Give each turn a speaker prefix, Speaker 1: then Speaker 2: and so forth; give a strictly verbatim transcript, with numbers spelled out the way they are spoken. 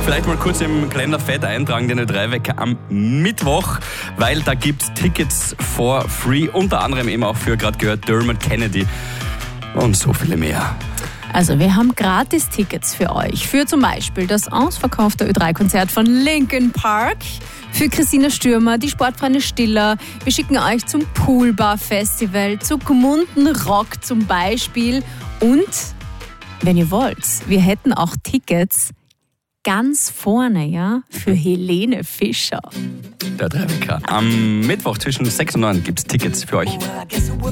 Speaker 1: vielleicht mal kurz im Kalender fett eintragen, den Ö drei Wecker am Mittwoch, weil da gibt es Tickets for free, unter anderem eben auch für, gerade gehört, Dermot Kennedy und so viele mehr.
Speaker 2: Also wir haben Gratis-Tickets für euch, für zum Beispiel das ausverkaufte Ö drei Konzert von Linkin Park, für Christina Stürmer, die Sportfreunde Stiller. Wir schicken euch zum Poolbar-Festival, zu Gmunden Rock zum Beispiel. Und, wenn ihr wollt, wir hätten auch Tickets ganz vorne, ja, für Helene Fischer.
Speaker 1: Der Ö drei Wecker. Am Mittwoch zwischen sechs und neun gibt es Tickets für euch.